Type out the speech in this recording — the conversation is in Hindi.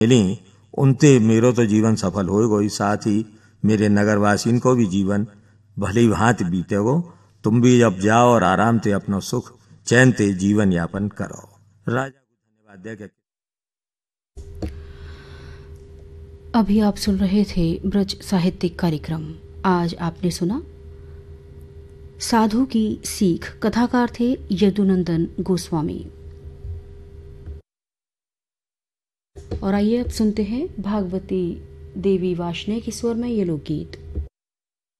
मिली उनते मेरो तो जीवन सफल हो गई, साथ ही मेरे नगरवासियों को भी जीवन भली भांति बीतेगो। तुम भी अब जाओ और आराम से अपना सुख चैन से जीवन यापन करो। राजा को धन्यवाद दे के अभी आप सुन रहे थे ब्रज साहित्यिक कार्यक्रम। आज आपने सुना साधु की सीख, कथाकार थे यदुनंदन गोस्वामी। और आइए अब सुनते हैं भागवती देवी वार्ष्णेय के स्वर में ये लोकगीत।